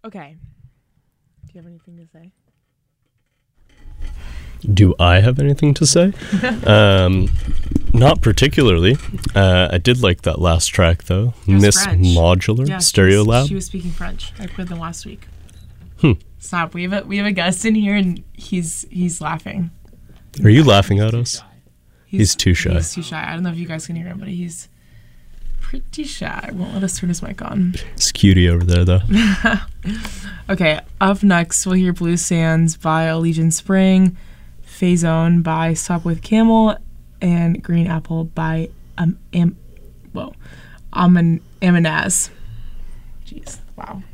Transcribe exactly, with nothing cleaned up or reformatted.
Okay. Do you have anything to say? Do I have anything to say? um, not particularly. Uh, I did like that last track, though. Miss French. Modular, Yeah, Stereo she was, Lab. She was speaking French. I played them last week. Hmm. Stop. We have a we have a guest in here, and he's he's laughing. Are you laughing at us? He's too shy. He's too shy. I don't know if you guys can hear him, but he's pretty shy. Won't let us turn his mic on. It's cutie over there, though. Okay, up next, we'll hear Blue Sands by Allegiant Spring, Phazone by Stop with Camel, and Green Apple by um, Am- whoa, Amin- Amanaz. Jeez, wow.